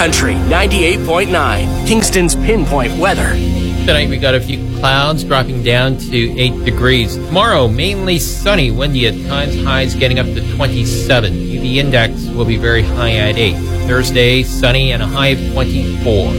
Country 98.9, Kingston's pinpoint weather. Tonight we got a few clouds dropping down to 8 degrees. Tomorrow, mainly sunny, windy at times, highs getting up to 27. UV index will be very high at 8. Thursday, sunny and a high of 24.